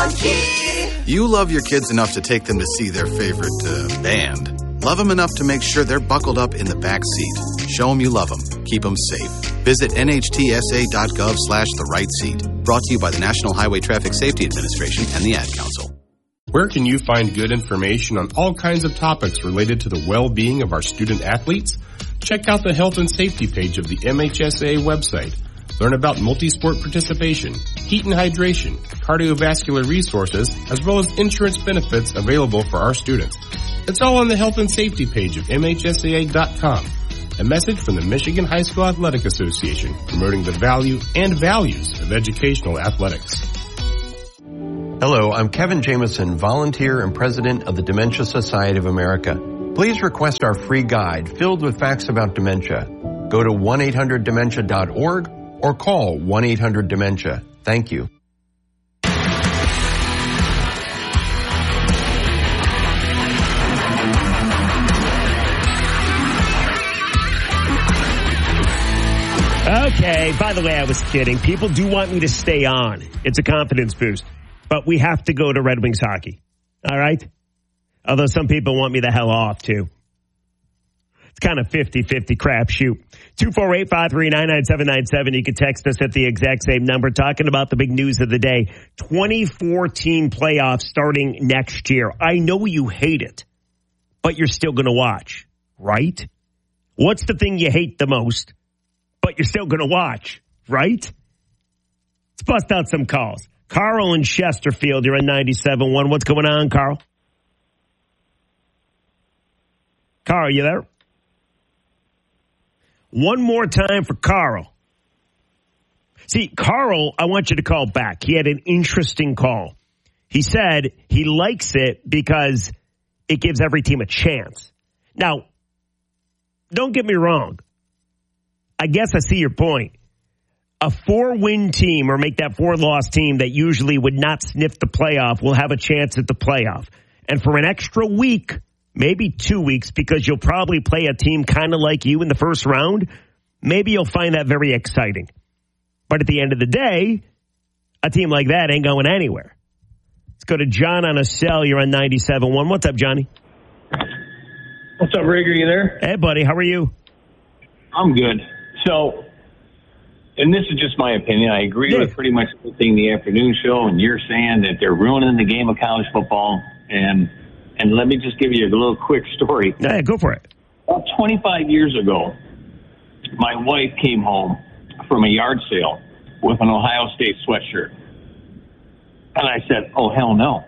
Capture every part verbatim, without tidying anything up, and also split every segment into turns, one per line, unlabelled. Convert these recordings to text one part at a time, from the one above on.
Monkey.
You love your kids enough to take them to see their favorite uh, band. Love them enough to make sure they're buckled up in the back seat. Show them you love them. Keep them safe. Visit nhtsa.gov slash the right seat. Brought to you by the National Highway Traffic Safety Administration and the Ad Council.
Where can you find good information on all kinds of topics related to the well-being of our student athletes? Check out the health and safety page of the M H S A A website. Learn about multi-sport participation, heat and hydration, cardiovascular resources, as well as insurance benefits available for our students. It's all on the health and safety page of M H S A A dot com. A message from the Michigan High School Athletic Association, promoting the value and values of educational athletics.
Hello, I'm Kevin Jameson, volunteer and president of the Dementia Society of America. Please request our free guide filled with facts about dementia. Go to one eight hundred dementia dot org or call one eight hundred dementia. Thank you.
Okay, by the way, I was kidding. People do want me to stay on. It's a confidence boost. But we have to go to Red Wings hockey. All right? Although some people want me the hell off, too. It's kind of fifty-fifty crapshoot. two four eight, five three nine, nine seven nine seven. You can text us at the exact same number. Talking about the big news of the day. twenty fourteen playoffs starting next year. I know you hate it, but you're still going to watch, right? What's the thing you hate the most, but you're still going to watch, right? Let's bust out some calls. Carl in Chesterfield, you're on ninety-seven point one. What's going on, Carl? Carl, are you there? One more time for Carl. See, Carl, I want you to call back. He had an interesting call. He said he likes it because it gives every team a chance. Now, don't get me wrong. I guess I see your point. A four-win team or make that four-loss team that usually would not sniff the playoff will have a chance at the playoff. And for an extra week, maybe two weeks, because you'll probably play a team kind of like you in the first round, maybe you'll find that very exciting. But at the end of the day, a team like that ain't going anywhere. Let's go to John on a cell. You're on ninety-seven point one. What's up, Johnny?
What's up, Rigger? You there?
Hey, buddy. How are you?
I'm good. So, and this is just my opinion. I agree
yeah.
with pretty much everything the afternoon show, and you're saying that they're ruining the game of college football. And and let me just give you a little quick story.
Yeah, go for it.
About twenty-five years ago, my wife came home from a yard sale with an Ohio State sweatshirt. And I said, oh, hell no.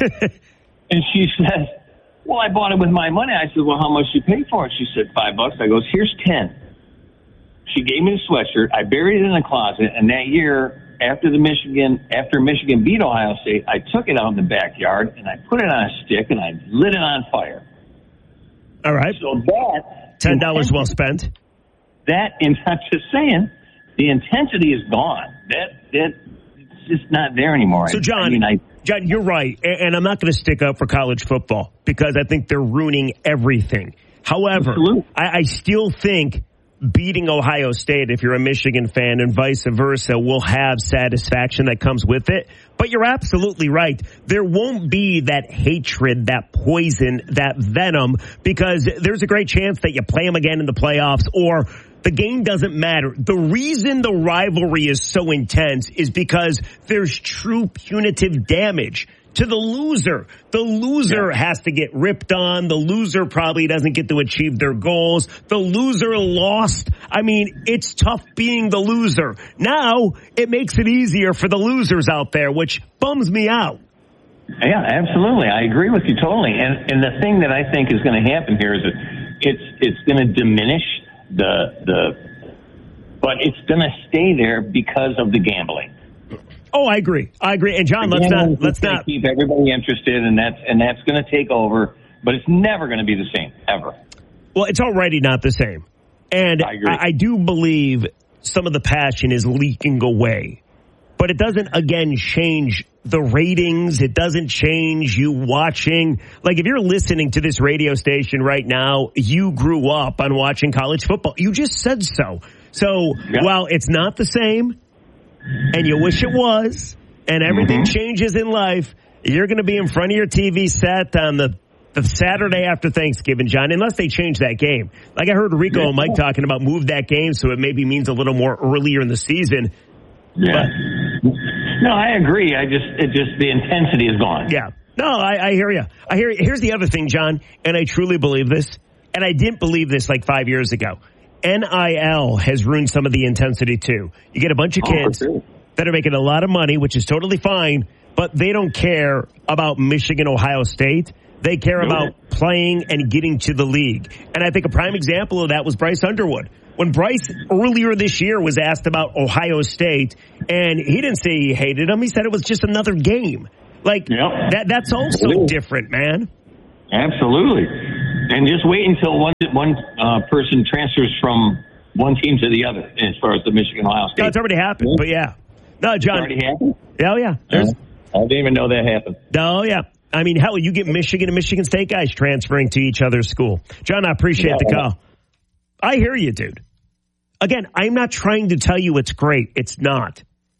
And she says, well, I bought it with my money. I said, well, how much did you pay for it? She said, five bucks. I goes, here's ten. She gave me the sweatshirt. I buried it in the closet. And that year, after the Michigan, after Michigan beat Ohio State, I took it out in the backyard and I put it on a stick and I lit it on fire.
All right.
So that
ten dollars well spent.
That, and I'm just saying, the intensity is gone. That that it's just not there anymore.
So, John,
I mean, I,
John, you're right, and I'm not going to stick up for college football because I think they're ruining everything. However, I, I still think beating Ohio State, if you're a Michigan fan, and vice versa, will have satisfaction that comes with it. But you're absolutely right. There won't be that hatred, that poison, that venom, because there's a great chance that you play them again in the playoffs, or the game doesn't matter. The reason the rivalry is so intense is because there's true punitive damage to the loser. The loser yeah. has to get ripped on. The loser probably doesn't get to achieve their goals. The loser lost. I mean, it's tough being the loser. Now, it makes it easier for the losers out there, which bums me out.
Yeah, absolutely. I agree with you totally. And and the thing that I think is going to happen here is that it's it's going to diminish the the, but it's going to stay there because of the gambling.
Oh, I agree. I agree. And John, let's not let's not
keep everybody interested, and that's and that's going to take over. But it's never going to be the same ever.
Well, it's already not the same, and
I, agree.
I, I do believe some of the passion is leaking away. But it doesn't, again, change the ratings. It doesn't change you watching. Like, if you're listening to this radio station right now, you grew up on watching college football. You just said so. So, yeah. while it's not the same, and you wish it was, and everything
mm-hmm.
changes in life, you're going to be in front of your T V set on the, the Saturday after Thanksgiving, John, unless they change that game. Like I heard Rico yeah. and Mike talking about move that game so it maybe means a little more earlier in the season.
Yeah. But, no, I agree. I just, it just, the intensity is gone.
Yeah. No, I, I hear you. I hear you. Here's the other thing, John, and I truly believe this, and I didn't believe this like five years ago. N I L has ruined some of the intensity, too. You get a bunch of kids oh, that are making a lot of money, which is totally fine, but they don't care about Michigan, Ohio State. They care no. about playing and getting to the league. And I think a prime example of that was Bryce Underwood. When Bryce earlier this year was asked about Ohio State, and he didn't say he hated them, he said it was just another game. Like, yep. that that's also Absolutely. different, man.
Absolutely. And just wait until one one uh, person transfers from one team to the other as far as the Michigan Ohio State.
No, it's already happened, yeah. but yeah. No, John.
It's already happened?
Oh, yeah.
There's, uh, I didn't even know that happened.
Oh, yeah. I mean, hell, you get Michigan and Michigan State guys transferring to each other's school. John, I appreciate yeah, the call. I hear you, dude. Again, I'm not trying to tell you it's great. It's not.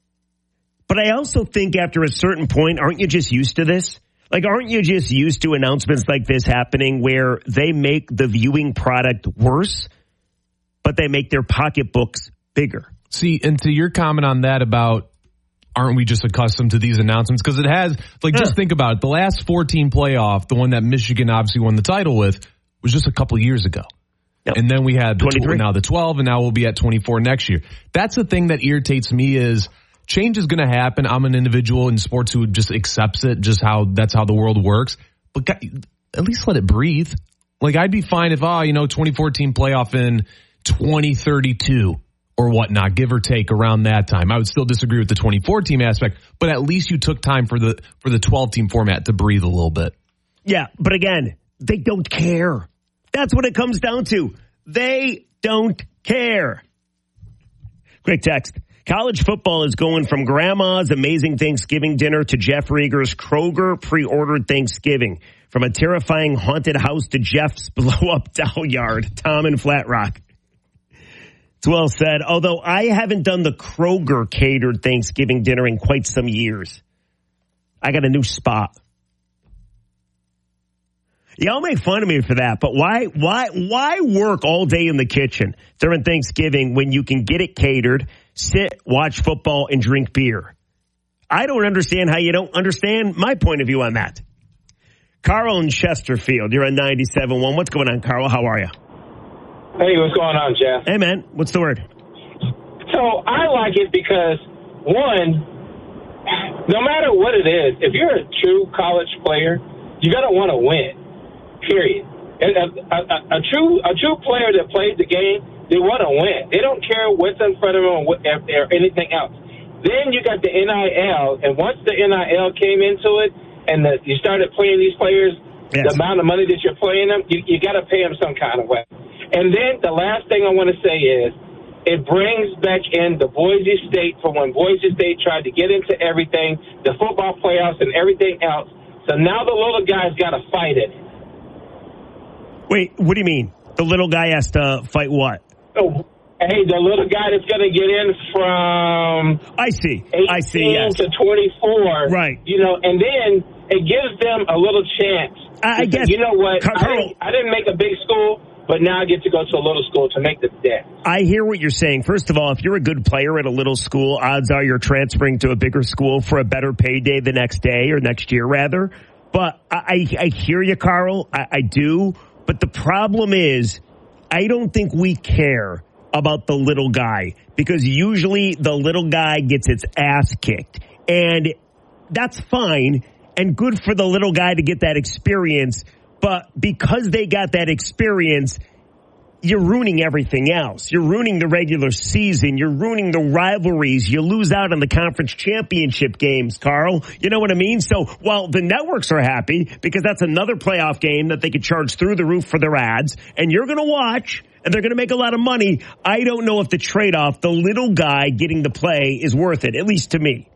But I also think after a certain point, aren't you just used to this? Like, aren't you just used to announcements like this happening where they make the viewing product worse, but they make their pocketbooks bigger?
See, and to your comment on that about aren't we just accustomed to these announcements? Because it has, like, yeah. just think about it. The last fourteen playoff, the one that Michigan obviously won the title with, was just a couple years ago. Yep. And then we had the tw- now the twelve, and now we'll be at twenty-four next year. That's the thing that irritates me is change is going to happen. I'm an individual in sports who just accepts it, just how that's how the world works. But God, at least let it breathe. Like, I'd be fine if, oh, you know, twenty fourteen playoff in twenty thirty-two or whatnot, give or take around that time. I would still disagree with the twenty-four team aspect, but at least you took time for the for the twelve team format to breathe a little bit.
Yeah, but again, they don't care. That's what it comes down to. They don't care. Quick text. College football is going from Grandma's amazing Thanksgiving dinner to Jeff Rieger's Kroger pre-ordered Thanksgiving. From a terrifying haunted house to Jeff's blow-up doll yard. Tom in Flat Rock. It's well said. Although I haven't done the Kroger catered Thanksgiving dinner in quite some years. I got a new spot. Y'all make fun of me for that, but why, why, why work all day in the kitchen during Thanksgiving when you can get it catered, sit, watch football, and drink beer? I don't understand how you don't understand my point of view on that. Carl in Chesterfield, you're on ninety-seven point one. What's going on, Carl? How are you?
Hey, what's going on, Jeff?
Hey, man. What's the word?
So I like it because, one, no matter what it is, if you're a true college player, you got to want to win. Period. A, a, a, a true a true player that plays the game, they want to win. They don't care what's in front of them or, what, or anything else. Then you got the N I L, and once the N I L came into it, and the, you started playing these players, yes. the amount of money that you're playing them, you, you got to pay them some kind of way. And then the last thing I want to say is, it brings back in the Boise State from when Boise State tried to get into everything, the football playoffs and everything else. So now the little guy's got to fight it.
Wait, what do you mean? The little guy has to fight what?
Oh, hey, the little guy that's going to get in from
I see, I see, yes.
to twenty-four,
right?
You know, and then it gives them a little chance.
I, I guess
you know what?
Carl,
I, didn't, I didn't make a big school, but now I get to go to a little school to make the dance.
I hear what you're saying. First of all, if you're a good player at a little school, odds are you're transferring to a bigger school for a better payday the next day or next year, rather. But I, I, I hear you, Carl. I, I do. But the problem is, I don't think we care about the little guy because usually the little guy gets its ass kicked. And that's fine and good for the little guy to get that experience. But because they got that experience, you're ruining everything else. You're ruining the regular season. You're ruining the rivalries. You lose out on the conference championship games, Carl. You know what I mean? So while the networks are happy because that's another playoff game that they could charge through the roof for their ads, and you're going to watch, and they're going to make a lot of money, I don't know if the trade-off, the little guy getting to play, is worth it, at least to me.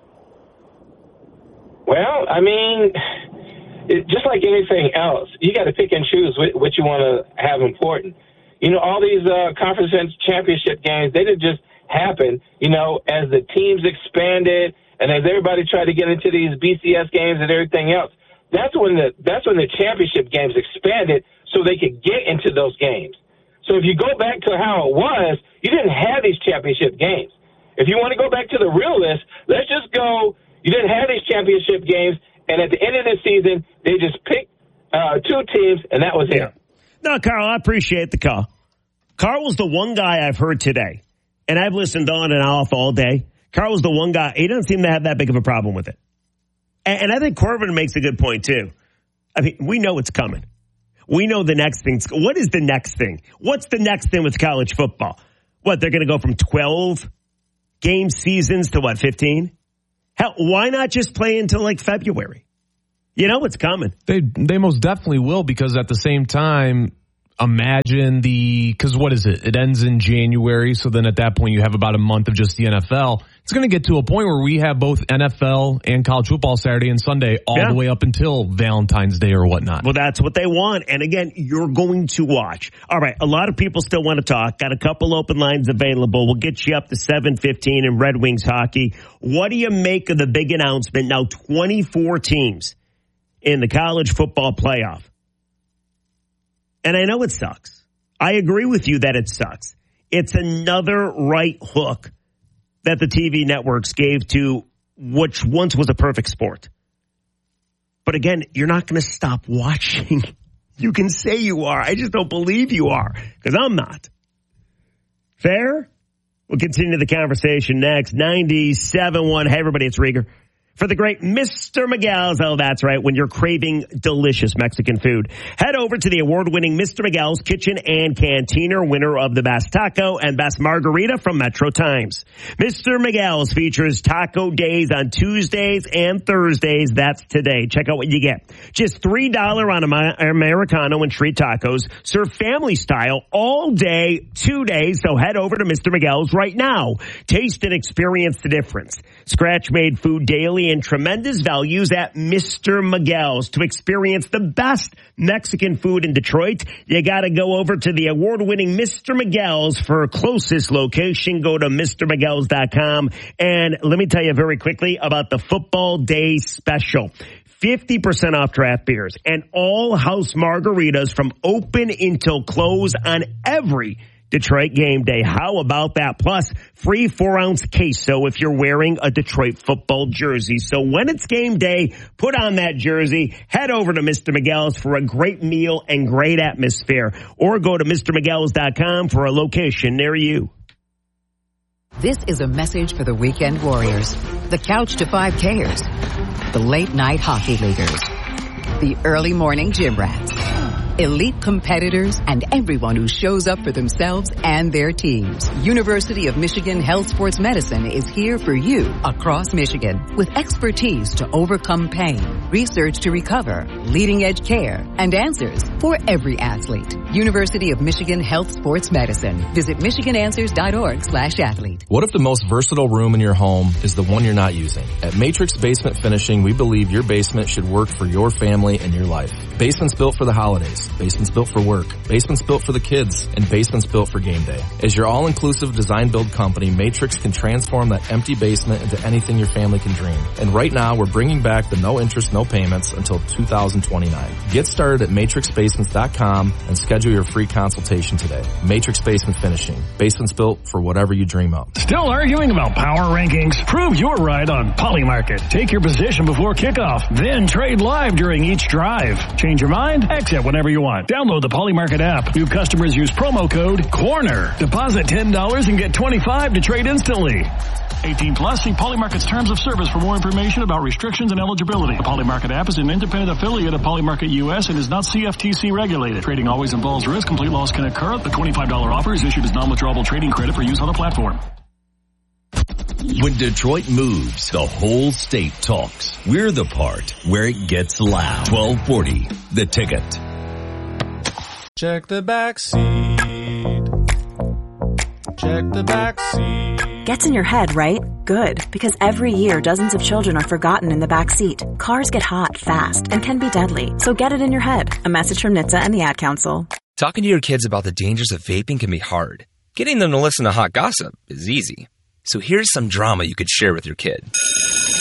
Well, I mean, it, just like anything else, you got to pick and choose what, what you want to have important. You know, all these uh, conference championship games, they didn't just happen, you know, as the teams expanded and as everybody tried to get into these B C S games and everything else, that's when the that's when the championship games expanded so they could get into those games. So if you go back to how it was, you didn't have these championship games. If you want to go back to the real list, let's just go, you didn't have these championship games, and at the end of the season, they just picked uh, two teams, and that was it.
Yeah. No, Carl, I appreciate the call. Carl was the one guy I've heard today, and I've listened on and off all day. Carl was the one guy, he doesn't seem to have that big of a problem with it. And, and I think Corbin makes a good point, too. I mean, we know it's coming. We know the next thing. What is the next thing? What's the next thing with college football? What, they're going to go from twelve game seasons to what, fifteen? Hell, why not just play until like February? You know it's coming.
They they most definitely will, because at the same time, imagine the, because what is it? It ends in January, so then at that point you have about a month of just the N F L. It's going to get to a point where we have both N F L and college football Saturday and Sunday all yeah. the way up until Valentine's Day or whatnot.
Well, that's what they want. And again, you're going to watch. All right, a lot of people still want to talk. Got a couple open lines available. We'll get you up to seven fifteen in Red Wings hockey. What do you make of the big announcement? Now twenty-four teams in the college football playoff. And I know it sucks. I agree with you that it sucks. It's another right hook that the T V networks gave to which once was a perfect sport. But again, you're not going to stop watching. You can say you are. I just don't believe you are, because I'm not. Fair? We'll continue the conversation next. ninety-seven point one. Hey, everybody, it's Rieger. For the great Mister Miguel's. Oh, that's right. When you're craving delicious Mexican food, head over to the award-winning Mister Miguel's Kitchen and Cantina, winner of the best taco and best margarita from Metro Times. Mister Miguel's features taco days on Tuesdays and Thursdays. That's today. Check out what you get. Just three dollars on Americano and street tacos. Serve family style all day, two days. So head over to Mister Miguel's right now. Taste and experience the difference. Scratch-made food daily and tremendous values at Mister Miguel's. To experience the best Mexican food in Detroit, you got to go over to the award-winning Mister Miguel's. For closest location, go to Mr Miguels dot com. And let me tell you very quickly about the Football Day Special. fifty percent off draft beers and all house margaritas from open until close on every Detroit game day. How about that? Plus, free four-ounce queso if you're wearing a Detroit football jersey. So when it's game day, put on that jersey, head over to Mister Miguel's for a great meal and great atmosphere. Or go to Mr Miguels dot com for a location near you.
This is a message for the weekend warriors, the couch to five Kers, the late-night hockey leaguers, the early morning gym rats, elite competitors, and everyone who shows up for themselves and their teams. University of Michigan Health Sports Medicine is here for you across Michigan with expertise to overcome pain, research to recover, leading-edge care, and answers for every athlete. University of Michigan Health Sports Medicine. Visit michigan answers dot org slash athlete.
What if the most versatile room in your home is the one you're not using? At Matrix Basement Finishing, we believe your basement should work for your family and your life. Basement's built for the holidays. Basement's built for work. Basement's built for the kids. And basement's built for game day. As your all-inclusive design-build company, Matrix can transform that empty basement into anything your family can dream. And right now, we're bringing back the no interest, no payments until two thousand twenty-nine. Get started at matrix basements dot com and schedule your free consultation today. Matrix Basement Finishing. Basement's built for whatever you dream of.
Still arguing about power rankings? Prove you're right on Polymarket. Take your position before kickoff. Then trade live during each drive. Change your mind? Exit whenever you want. Download the Polymarket app. New customers use promo code CORNER. Deposit ten dollars and get twenty-five dollars to trade instantly. eighteen plus, see Polymarket's terms of service for more information about restrictions and eligibility. The Polymarket app is an independent affiliate of Polymarket U S and is not C F T C regulated. Trading always involves risk. Complete loss can occur. The twenty-five dollars offer is issued as non-withdrawable trading credit for use on the platform.
When Detroit moves, the whole state talks. We're the part where it gets loud. twelve forty, The Ticket.
Check the back seat. Check the back seat.
Gets in your head, right? Good, because every year dozens of children are forgotten in the back seat. Cars get hot fast and can be deadly, so get it in your head. A message from N H T S A and the Ad Council.
Talking to your kids about the dangers of vaping can be hard. Getting them to listen to hot gossip is easy. So here's some drama you could share with your kid.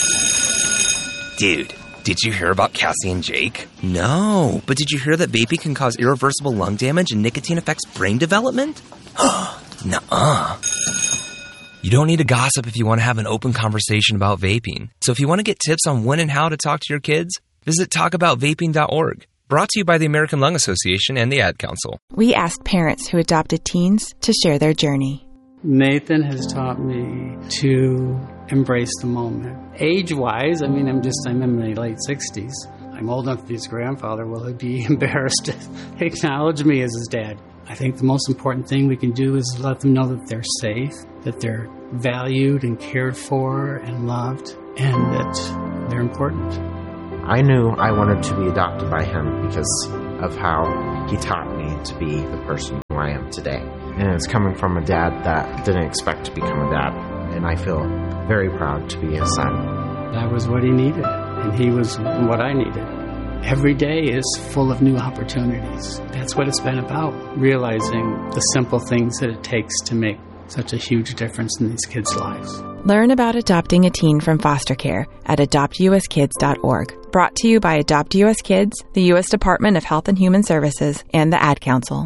Dude, did you hear about Cassie and Jake? No, but did you hear that vaping can cause irreversible lung damage and nicotine affects brain development? Nuh-uh. You don't need to gossip if you want to have an open conversation about vaping. So if you want to get tips on when and how to talk to your kids, visit talk about vaping dot org. Brought to you by the American Lung Association and the Ad Council.
We asked parents who adopted teens to share their journey.
Nathan has taught me to embrace the moment. Age-wise, I mean, I'm just, I'm in my late sixties. I'm old enough to be his grandfather. Will he be embarrassed to acknowledge me as his dad? I think the most important thing we can do is let them know that they're safe, that they're valued and cared for and loved, and that they're important.
I knew I wanted to be adopted by him because of how he taught me to be the person who I am today. And it's coming from a dad that didn't expect to become a dad. And I feel very proud to be his son.
That was what he needed, and he was what I needed. Every day is full of new opportunities. That's what it's been about, realizing the simple things that it takes to make such a huge difference in these kids' lives.
Learn about adopting a teen from foster care at adopt u s kids dot org. Brought to you by Adopt U S Kids, the U S Department of Health and Human Services, and the Ad Council.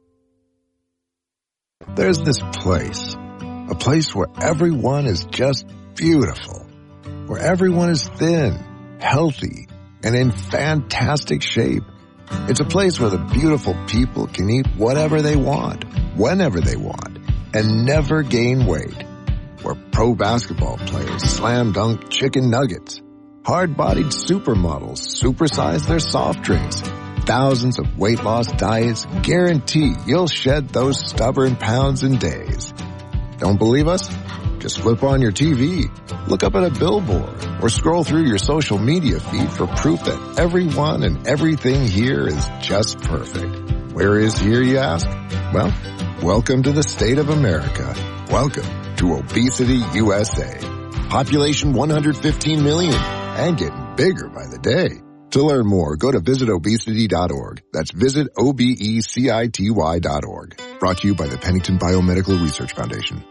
There's this place, a place where everyone is just beautiful, where everyone is thin, healthy, and in fantastic shape. It's a place where the beautiful people can eat whatever they want, whenever they want, and never gain weight. Where pro basketball players slam dunk chicken nuggets. Hard-bodied supermodels supersize their soft drinks. Thousands of weight loss diets guarantee you'll shed those stubborn pounds in days. Don't believe us? Just flip on your T V, look up at a billboard, or scroll through your social media feed for proof that everyone and everything here is just perfect. Where is here, you ask? Well, welcome to the state of America. Welcome to Obesity U S A. Population one hundred fifteen million and getting bigger by the day. To learn more, go to visit obesity dot org. That's visit O B E C I T Y dot org. Brought to you by the Pennington Biomedical Research Foundation.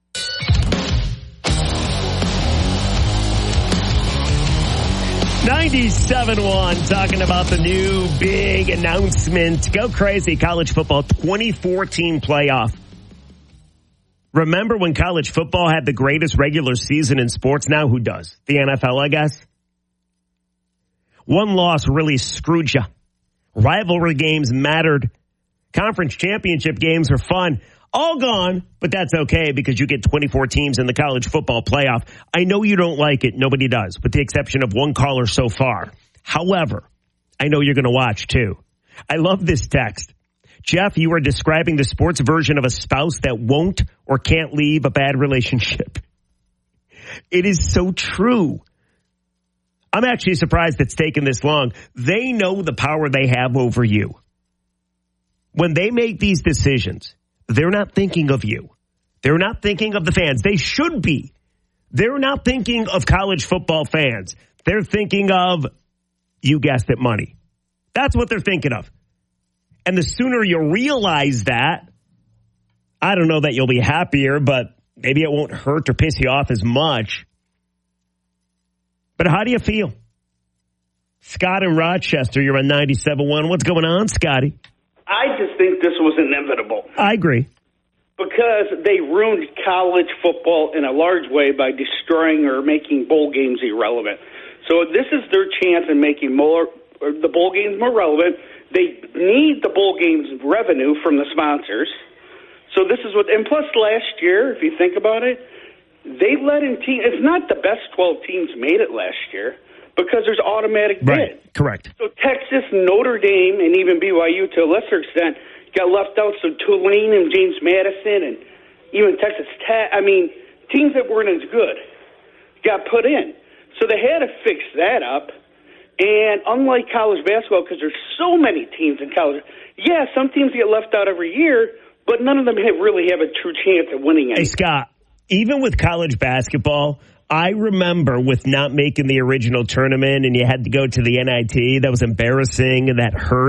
ninety-seven point one, talking about the new big announcement. Go crazy, college football twenty fourteen playoff. Remember when college football had the greatest regular season in sports? Now who does? The N F L, I guess. One loss really screwed you. Rivalry games mattered. Conference championship games are fun. All gone, but that's okay because you get twenty-four teams in the college football playoff. I know you don't like it. Nobody does, with the exception of one caller so far. However, I know you're going to watch too. I love this text. Jeff, you are describing the sports version of a spouse that won't or can't leave a bad relationship. It is so true. I'm actually surprised it's taken this long. They know the power they have over you. When they make these decisions, they're not thinking of you. They're not thinking of the fans. They should be. They're not thinking of college football fans. They're thinking of, you guessed it, money. That's what they're thinking of. And the sooner you realize that, I don't know that you'll be happier, but maybe it won't hurt or piss you off as much. But how do you feel? Scott in Rochester, you're on ninety-seven point one. What's going on, Scotty?
I just think this was inevitable.
I agree.
Because they ruined college football in a large way by destroying or making bowl games irrelevant. So this is their chance in making more the bowl games more relevant. They need the bowl games revenue from the sponsors. So this is what, and plus last year, if you think about it, they let in teams. It's not the best twelve teams made it last year because there's automatic bid.
Right, correct.
So Texas, Notre Dame, and even B Y U to a lesser extent got left out. So Tulane and James Madison and even Texas Tech, I mean, teams that weren't as good got put in. So they had to fix that up. And unlike college basketball, because there's so many teams in college, yeah, some teams get left out every year, but none of them have really have a true chance of winning anything.
Hey, Scott, even with college basketball, I remember with not making the original tournament and you had to go to the N I T, that was embarrassing and that hurt.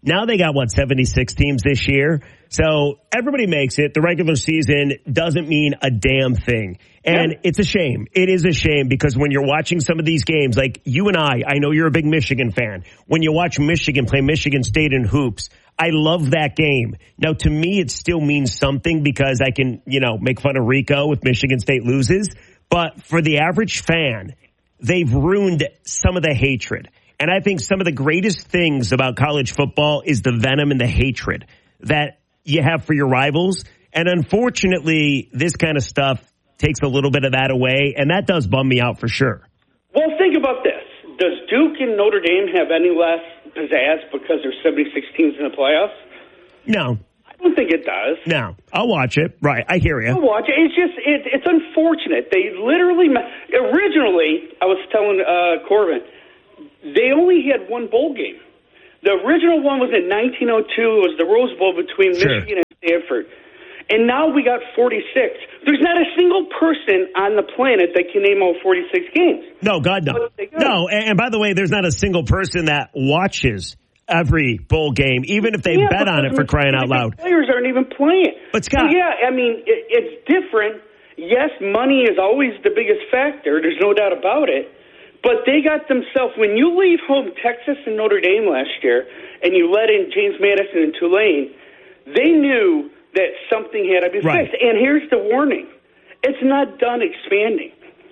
Now they got, what, seventy-six teams this year? So everybody makes it. The regular season doesn't mean a damn thing. And yeah. It's a shame. It is a shame because when you're watching some of these games, like you and I, I know you're a big Michigan fan. When you watch Michigan play Michigan State in hoops, I love that game. Now, to me, it still means something because I can, you know, make fun of Rico if Michigan State loses. But for the average fan, they've ruined some of the hatred. And I think some of the greatest things about college football is the venom and the hatred that you have for your rivals. And unfortunately, this kind of stuff takes a little bit of that away. And that does bum me out for sure.
Well, think about this. Does Duke and Notre Dame have any less pizzazz because there's seventy-six teams in the playoffs?
No.
I don't think it does.
No. I'll watch it. Right. I hear you.
I'll watch it. It's just, it, it's unfortunate. They literally, originally, I was telling uh, Corbin, they only had one bowl game. The original one was in nineteen oh two. It was the Rose Bowl between sure. Michigan and Stanford. And now we got forty-six. There's not a single person on the planet that can name all forty-six games.
No, God, no. No, and, and by the way, there's not a single person that watches every bowl game, even if they
yeah,
bet on it for crying out loud.
Players aren't even playing.
But Scott.
So yeah, I mean, it, it's different. Yes, money is always the biggest factor. There's no doubt about it. But they got themselves, when you leave home Texas and Notre Dame last year, and you let in James Madison and Tulane, they knew that something had to be
right.
fixed. And here's the warning. It's not done expanding.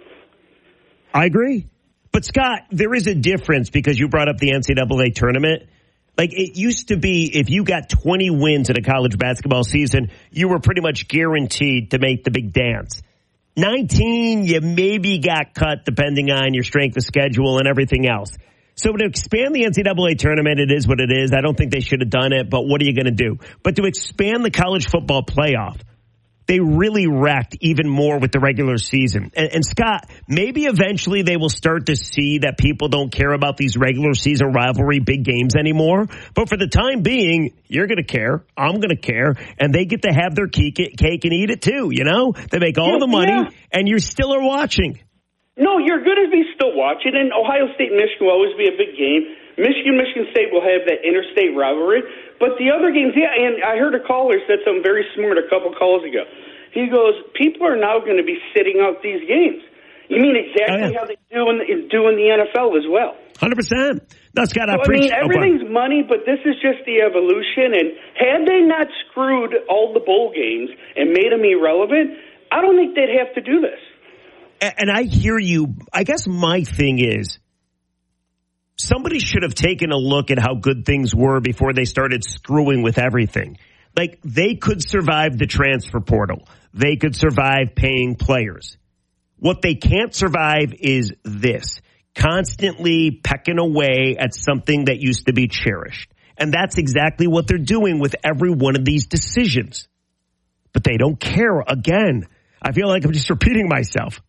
I agree. But, Scott, there is a difference because you brought up the N C double A tournament. Like, it used to be if you got twenty wins in a college basketball season, you were pretty much guaranteed to make the big dance. nineteen, you maybe got cut depending on your strength of schedule and everything else. So to expand the N C double A tournament, it is what it is. I don't think they should have done it, but what are you going to do? But to expand the college football playoff, they really wrecked even more with the regular season. And, and Scott, maybe eventually they will start to see that people don't care about these regular season rivalry big games anymore. But for the time being, you're going to care. I'm going to care. And they get to have their cake, cake and eat it too, you know? They make all yeah, the money, yeah. and you still are watching.
No, you're going to be still watching, and Ohio State and Michigan will always be a big game. Michigan, Michigan State will have that interstate rivalry. But the other games, yeah, and I heard a caller said something very smart a couple calls ago. He goes, people are now going to be sitting out these games. You mean exactly oh, yeah. how they do in, the, do in the N F L as well.
one hundred percent. No, Scott, I,
so, I mean, everything's oh, money, but this is just the evolution. And had they not screwed all the bowl games and made them irrelevant, I don't think they'd have to do this.
And I hear you. I guess my thing is somebody should have taken a look at how good things were before they started screwing with everything. Like, they could survive the transfer portal. They could survive paying players. What they can't survive is this, constantly pecking away at something that used to be cherished. And that's exactly what they're doing with every one of these decisions. But they don't care. Again, I feel like I'm just repeating myself.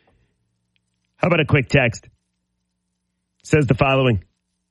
How about a quick text? It says the following.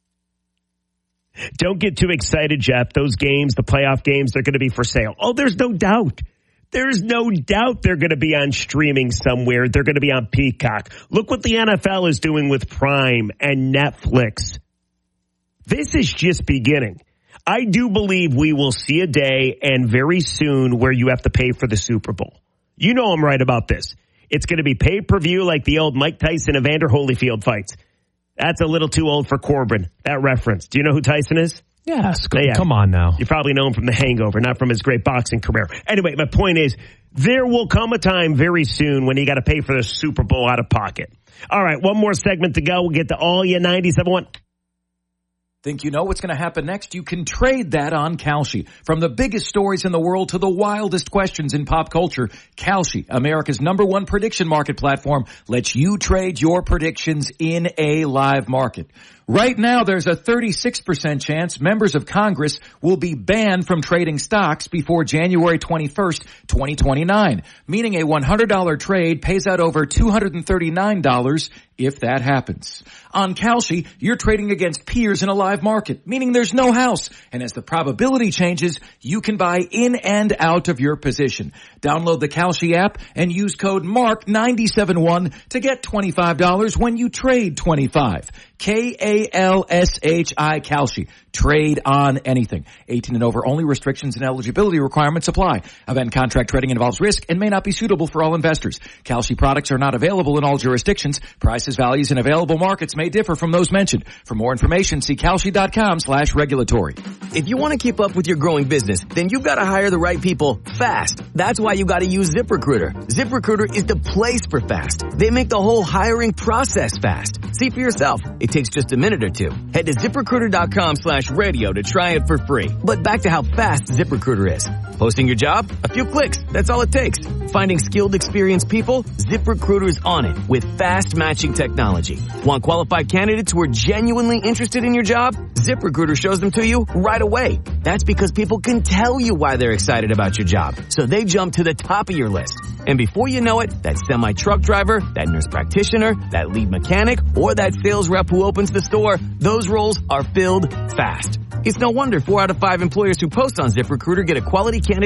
Don't get too excited, Jeff. Those games, the playoff games, they're going to be for sale. Oh, there's no doubt. There's no doubt they're going to be on streaming somewhere. They're going to be on Peacock. Look what the N F L is doing with Prime and Netflix. This is just beginning. I do believe we will see a day, and very soon, where you have to pay for the Super Bowl. You know I'm right about this. It's going to be pay-per-view like the old Mike Tyson and Evander Holyfield fights. That's a little too old for Corbin, that reference. Do you know who Tyson is?
Yes, yeah. Come on now.
You probably know him from The Hangover, not from his great boxing career. Anyway, my point is, there will come a time very soon when you got to pay for the Super Bowl out of pocket. All right, one more segment to go. We'll get to all your ninety-seven point one.
Think you know what's going to happen next? You can trade that on Kalshi. From the biggest stories in the world to the wildest questions in pop culture, Kalshi, America's number one prediction market platform, lets you trade your predictions in a live market. Right now, there's a thirty-six percent chance members of Congress will be banned from trading stocks before January twenty-first, twenty twenty-nine, meaning a one hundred dollars trade pays out over two hundred thirty-nine dollars if that happens. On Kalshi, you're trading against peers in a live market, meaning there's no house. And as the probability changes, you can buy in and out of your position. Download the Kalshi app and use code mark nine seven one to get twenty-five dollars when you trade twenty-five. K A L S H I, Kalshi. Trade on anything. eighteen and over only. Restrictions and eligibility requirements apply. Event contract trading involves risk and may not be suitable for all investors. Kalshi products are not available in all jurisdictions. Prices, values, and available markets may differ from those mentioned. For more information, see Kalshi.com slash regulatory.
If you want to keep up with your growing business, then you've got to hire the right people fast. That's why you got to use ZipRecruiter. ZipRecruiter is the place for fast. They make the whole hiring process fast. See for yourself. It takes just a minute or two. Head to ZipRecruiter.com slash radio to try it for free. But back to how fast ZipRecruiter is. Posting your job? A few clicks. That's all it takes. Finding skilled, experienced people? ZipRecruiter is on it with fast matching technology. Want qualified candidates who are genuinely interested in your job? ZipRecruiter shows them to you right away. That's because people can tell you why they're excited about your job. So they jump to the top of your list. And before you know it, that semi-truck driver, that nurse practitioner, that lead mechanic, or that sales rep who opens the store, those roles are filled fast. It's no wonder four out of five employers who post on ZipRecruiter get a quality candidate